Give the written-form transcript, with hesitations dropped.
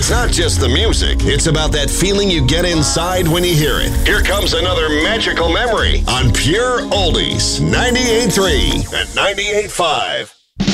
It's not just the music. It's about that feeling you get inside when you hear it. Here comes another magical memory on Pure Oldies 98.3 and 98.5.